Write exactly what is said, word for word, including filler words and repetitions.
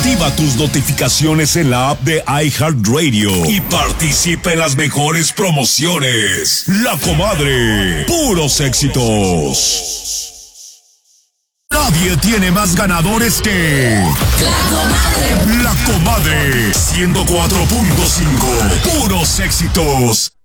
Activa tus notificaciones en la app de iHeartRadio y participa en las mejores promociones. La Comadre, puros éxitos. Nadie tiene más ganadores que La Comadre. La Comadre, ciento cuatro punto cinco, puros éxitos.